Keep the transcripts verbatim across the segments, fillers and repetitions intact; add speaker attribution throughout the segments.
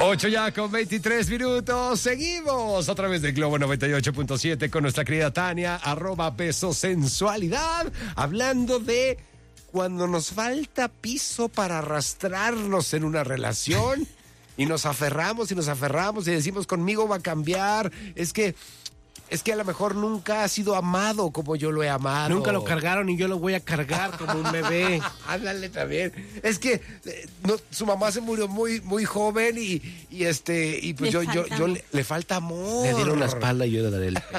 Speaker 1: ocho ya con veintitrés minutos. Seguimos a través de Globo noventa y ocho punto siete con nuestra querida Tania, arroba besosensualidad, hablando de cuando nos falta piso para arrastrarnos en una relación y nos aferramos y nos aferramos y decimos conmigo va a cambiar. Es que... Es que a lo mejor nunca ha sido amado como yo lo he amado.
Speaker 2: Nunca lo cargaron y yo lo voy a cargar como un bebé.
Speaker 1: Ándale también. Es que eh, no, su mamá se murió muy muy joven y, y este y pues
Speaker 3: Le
Speaker 1: yo yo
Speaker 3: falta
Speaker 1: yo
Speaker 3: amor.
Speaker 1: le, le falta amor.
Speaker 2: Le dieron la espalda y yo le daré el pecho.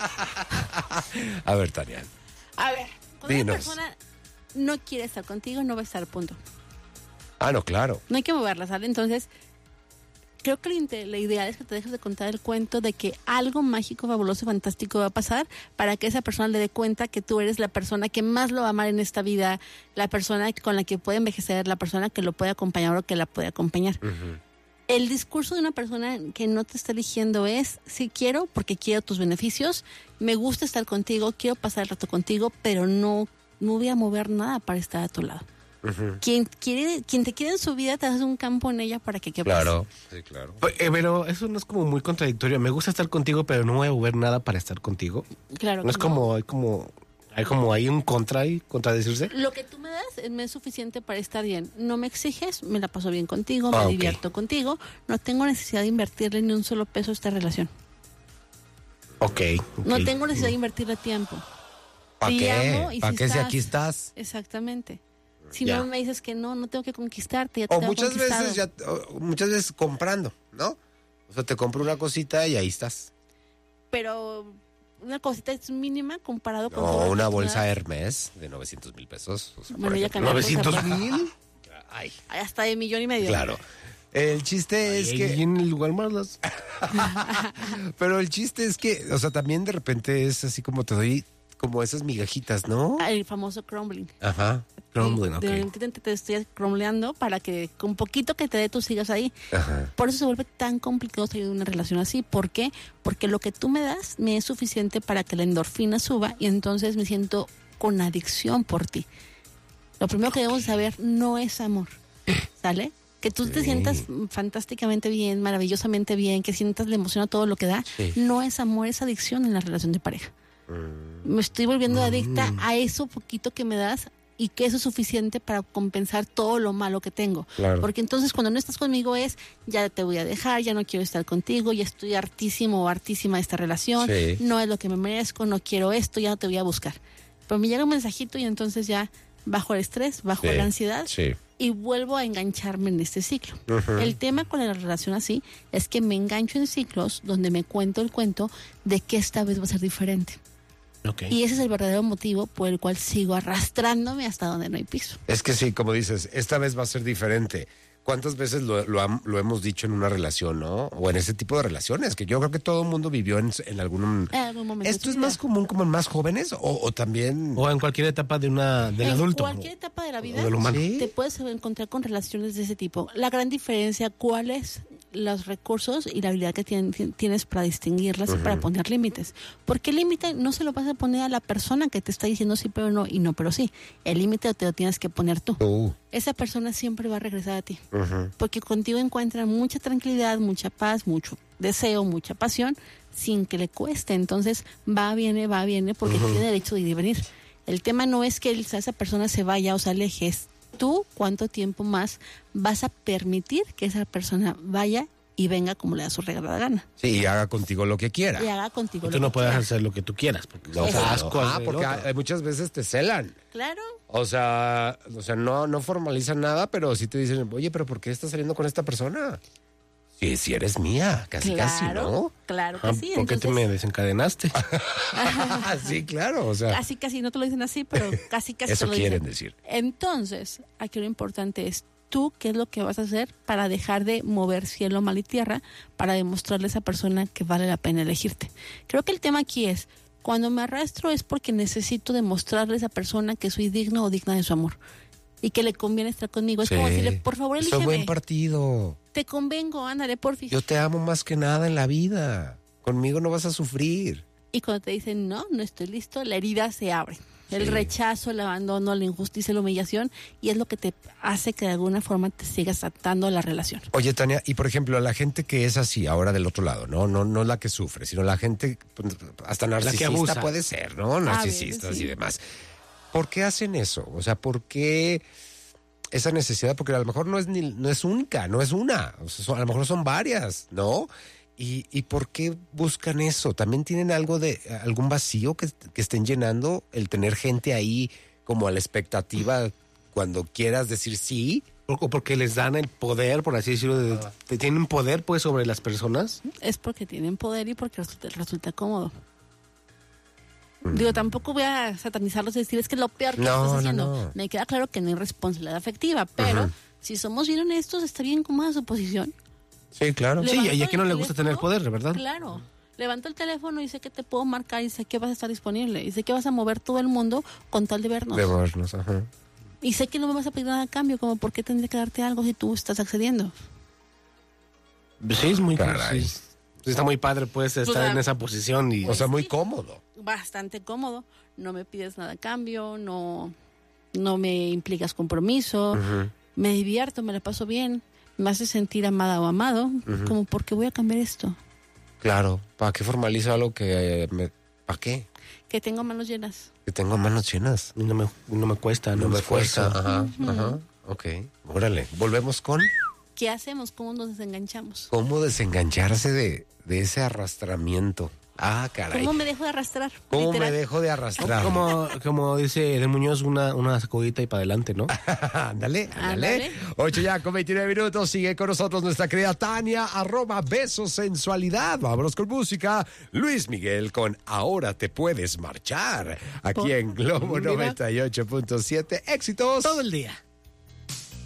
Speaker 1: A ver, Tania.
Speaker 3: A ver, cuando
Speaker 1: Dinos.
Speaker 3: una persona no quiere estar contigo, no va a estar, punto.
Speaker 1: Ah, no, claro.
Speaker 3: No hay que moverla, ¿sale? Entonces, creo que lo, inte- lo ideal es que te dejes de contar el cuento de que algo mágico, fabuloso y fantástico va a pasar para que esa persona le dé cuenta que tú eres la persona que más lo va a amar en esta vida, la persona con la que puede envejecer, la persona que lo puede acompañar o que la puede acompañar.
Speaker 1: Uh-huh.
Speaker 3: El discurso de una persona que no te está eligiendo es, sí quiero porque quiero tus beneficios, me gusta estar contigo, quiero pasar el rato contigo, pero no, no voy a mover nada para estar a tu lado.
Speaker 1: Uh-huh.
Speaker 3: Quien quiere, quien te quiere en su vida te hace un campo en ella para que quepas.
Speaker 1: Claro. Sí, claro.
Speaker 2: Eh, pero eso no es como muy contradictorio. Me gusta estar contigo, pero no voy a mover nada para estar contigo.
Speaker 3: Claro.
Speaker 2: No es
Speaker 3: que
Speaker 2: como, hay como, hay como hay un contra y contradecirse.
Speaker 3: Lo que tú me das eh, me es suficiente para estar bien. No me exiges, me la paso bien contigo,
Speaker 2: Ah,
Speaker 3: me
Speaker 2: ok.
Speaker 3: divierto contigo. No tengo necesidad de invertirle ni un solo peso a esta relación.
Speaker 2: Ok. ok.
Speaker 3: No tengo necesidad de invertirle tiempo.
Speaker 1: ¿Para
Speaker 3: Te
Speaker 1: qué?
Speaker 3: amo y
Speaker 1: ¿Para
Speaker 3: si
Speaker 1: qué si
Speaker 3: estás-
Speaker 1: aquí estás?
Speaker 3: Exactamente. Si
Speaker 1: Ya.
Speaker 3: no me dices que no, no tengo que conquistarte. Ya te
Speaker 1: O
Speaker 3: tengo
Speaker 1: muchas
Speaker 3: conquistado.
Speaker 1: veces ya o muchas veces comprando, ¿no? O sea, te compro una cosita y ahí estás.
Speaker 3: Pero una cosita es mínima comparado con...
Speaker 1: No,
Speaker 3: todo lo que
Speaker 1: una
Speaker 3: tú me
Speaker 1: bolsa
Speaker 3: das.
Speaker 1: Hermes de novecientos mil pesos. O sea,
Speaker 3: Bueno,
Speaker 1: por
Speaker 3: ya
Speaker 1: ejemplo.
Speaker 3: cambiamos esa
Speaker 2: ¿novecientos
Speaker 3: parte.
Speaker 2: mil?
Speaker 1: Ay,
Speaker 3: Hasta de millón y medio.
Speaker 1: claro. El chiste es
Speaker 2: Ahí
Speaker 1: que...
Speaker 2: en el lugar más las...
Speaker 1: Pero el chiste es que, o sea, también de repente es así como te doy como esas migajitas, ¿no?
Speaker 3: El famoso crumbling.
Speaker 1: Ajá.
Speaker 2: Crumbling,
Speaker 3: De-
Speaker 2: ok.
Speaker 3: de- Te, te, te estoy crumbleando para que con poquito que te dé tú sigas ahí.
Speaker 1: Ajá.
Speaker 3: Por eso se vuelve tan complicado salir de una relación así. ¿Por qué? Porque lo que tú me das me es suficiente para que la endorfina suba y entonces me siento con adicción por ti. Lo primero que debemos saber no es amor, ¿sale? Que tú te
Speaker 1: Sí.
Speaker 3: sientas fantásticamente bien, maravillosamente bien, que sientas la emoción a todo lo que da,
Speaker 1: Sí.
Speaker 3: no es amor, es adicción en la relación de pareja.
Speaker 1: Mm.
Speaker 3: Me estoy volviendo adicta a eso poquito que me das y que eso es suficiente para compensar todo lo malo que tengo.
Speaker 1: Claro.
Speaker 3: Porque entonces cuando no estás conmigo es, ya te voy a dejar, ya no quiero estar contigo, ya estoy hartísimo o hartísima de esta relación,
Speaker 1: Sí.
Speaker 3: no es lo que me merezco, no quiero esto, ya no te voy a buscar. Pero me llega un mensajito y entonces ya bajo el estrés, bajo
Speaker 1: Sí.
Speaker 3: la ansiedad
Speaker 1: Sí.
Speaker 3: y vuelvo a engancharme en este ciclo.
Speaker 1: Ujú.
Speaker 3: El tema con la relación así es que me engancho en ciclos donde me cuento el cuento de que esta vez va a ser diferente.
Speaker 2: Ok.
Speaker 3: Y ese es el verdadero motivo por el cual sigo arrastrándome hasta donde no hay piso.
Speaker 1: Es que sí, como dices, esta vez va a ser diferente. ¿Cuántas veces lo, lo, ham- lo hemos dicho en una relación, no? O en ese tipo de relaciones, que yo creo que todo el mundo vivió en, en algún...
Speaker 3: En algún momento.
Speaker 1: ¿Esto
Speaker 3: de
Speaker 1: es
Speaker 3: su
Speaker 1: más
Speaker 3: vida.
Speaker 1: común como en más jóvenes o, o también...?
Speaker 2: O en cualquier etapa de una del
Speaker 3: En
Speaker 2: adulto.
Speaker 3: cualquier etapa de la vida
Speaker 2: O del humano.
Speaker 1: ¿Sí?
Speaker 3: te puedes encontrar con relaciones de ese tipo. La gran diferencia, ¿cuál es? Los recursos y la habilidad que tien- tien- tienes para distinguirlas y para poner límites. Porque el límite no se lo vas a poner a la persona que te está diciendo sí pero no y no pero sí. El límite te lo tienes que poner tú.
Speaker 1: Tú.
Speaker 3: Esa persona siempre va a regresar a ti.
Speaker 1: Ujú.
Speaker 3: Porque contigo encuentra mucha tranquilidad, mucha paz, mucho deseo, mucha pasión, sin que le cueste. Entonces va, viene, va, viene, porque tiene derecho de ir y venir. El tema no es que el- esa persona se vaya o se aleje, es tú cuánto tiempo más vas a permitir que esa persona vaya y venga como le da su regalada gana.
Speaker 1: Sí, y haga contigo lo que quiera.
Speaker 3: Y haga contigo
Speaker 2: Tú
Speaker 3: lo
Speaker 2: no
Speaker 3: que
Speaker 2: puedes
Speaker 3: quiera.
Speaker 2: hacer lo que tú quieras. Porque
Speaker 1: No,
Speaker 2: o sea,
Speaker 1: claro.
Speaker 2: asco
Speaker 1: Ah,
Speaker 2: al
Speaker 1: porque
Speaker 2: otro.
Speaker 1: hay- muchas veces te celan.
Speaker 3: Claro.
Speaker 1: O sea, o sea, no, no formalizan nada, pero sí te dicen, oye, pero ¿por qué estás saliendo con esta persona? Sí, si eres mía, casi casi,
Speaker 3: Claro,
Speaker 1: ¿no?
Speaker 3: claro que
Speaker 2: Ah,
Speaker 3: sí.
Speaker 2: ¿por qué te me
Speaker 3: Entonces,
Speaker 2: desencadenaste?
Speaker 1: Sí, claro, o sea,
Speaker 3: casi casi, no te lo dicen así, pero casi casi
Speaker 1: eso
Speaker 3: te lo
Speaker 1: quieren
Speaker 3: dicen.
Speaker 1: decir.
Speaker 3: Entonces, aquí lo importante es tú qué es lo que vas a hacer para dejar de mover cielo, mal y tierra, para demostrarle a esa persona que vale la pena elegirte. Creo que el tema aquí es, cuando me arrastro es porque necesito demostrarle a esa persona que soy digno o digna de su amor y que le conviene estar conmigo. Es como
Speaker 1: Sí.
Speaker 3: decirle, por favor,
Speaker 1: Soy
Speaker 3: elígeme.
Speaker 1: buen partido.
Speaker 3: Te convengo, ándale, porfis.
Speaker 1: Yo te amo más que nada en la vida. Conmigo no vas a sufrir.
Speaker 3: Y cuando te dicen, no, no estoy listo, la herida se abre. El
Speaker 1: Sí.
Speaker 3: rechazo, el abandono, la injusticia, la humillación, y es lo que te hace que de alguna forma te sigas atando a la relación.
Speaker 1: Oye, Tania, y por ejemplo, la gente que es así, ahora del otro lado, ¿no? No, no la que sufre, sino la gente, pues, hasta narcisista
Speaker 2: abusa.
Speaker 1: puede ser, ¿no? Narcisistas
Speaker 3: ver, sí.
Speaker 1: y demás. ¿Por qué hacen eso? O sea, ¿por qué esa necesidad? Porque a lo mejor no es ni, no es única, no es una. O sea, son- a lo mejor son varias, ¿no? ¿Y, ¿Y por qué buscan eso? ¿También tienen algo de, algún vacío que, que estén llenando el tener gente ahí como a la expectativa cuando quieras decir sí?
Speaker 2: O porque les dan el poder, por así decirlo, de, de- tienen poder pues sobre las personas.
Speaker 3: Es porque tienen poder y porque resulta, resulta cómodo. Digo, tampoco voy a satanizarlos y decir es que es lo peor que
Speaker 1: No,
Speaker 3: estás
Speaker 1: no,
Speaker 3: haciendo.
Speaker 1: no.
Speaker 3: Me queda claro que no hay responsabilidad afectiva, pero
Speaker 1: Ujú.
Speaker 3: si somos bien honestos, está bien cómoda su posición.
Speaker 1: Sí, claro.
Speaker 2: Sí,
Speaker 3: Levanto
Speaker 2: y a quién no
Speaker 3: el
Speaker 2: le gusta
Speaker 3: teléfono,
Speaker 2: tener poder, ¿verdad?
Speaker 3: Claro. Levanto el teléfono y sé que te puedo marcar y sé que vas a estar disponible. Y sé que vas a mover todo el mundo con tal de vernos.
Speaker 1: De vernos, ajá.
Speaker 3: Y sé que no me vas a pedir nada a cambio, como por qué tendría que darte algo si tú estás accediendo.
Speaker 2: Sí, es muy
Speaker 1: Caray.
Speaker 2: sí. Está muy padre pues estar
Speaker 3: sea,
Speaker 2: en esa posición y
Speaker 1: O sea, muy
Speaker 3: sí.
Speaker 1: cómodo.
Speaker 3: Bastante cómodo. No me pides nada a cambio, no, no me implicas compromiso. Me divierto, me la paso bien. Me hace sentir amada o amado. Como, ¿por qué voy a cambiar esto?
Speaker 1: Claro. ¿Para qué formalizo algo que me... ¿Para qué?
Speaker 3: Que tengo manos llenas.
Speaker 1: Que tengo manos llenas.
Speaker 2: no me, no me cuesta, no,
Speaker 1: No me
Speaker 2: esfuerzo.
Speaker 1: cuesta. Ajá, ajá. Ok. Órale. Volvemos con
Speaker 3: ¿Qué hacemos? ¿Cómo nos desenganchamos?
Speaker 1: cómo desengancharse de, de ese arrastramiento. Ah, caray.
Speaker 3: ¿Cómo me dejo de arrastrar?
Speaker 1: ¿Cómo me
Speaker 3: Literal.
Speaker 1: dejo de arrastrar?
Speaker 2: Como, como dice de Muñoz, una, una sacudita y para adelante, ¿no?
Speaker 1: Ándale, ándale.
Speaker 3: Ándale.
Speaker 1: Ocho ya con veintinueve minutos. Sigue con nosotros nuestra querida Tania, arroba besos sensualidad. Vámonos con música. Luis Miguel con Ahora te puedes marchar. Aquí
Speaker 3: Por-
Speaker 1: en Globo
Speaker 2: Mira.
Speaker 1: noventa y ocho punto siete. Éxitos.
Speaker 2: Todo el día.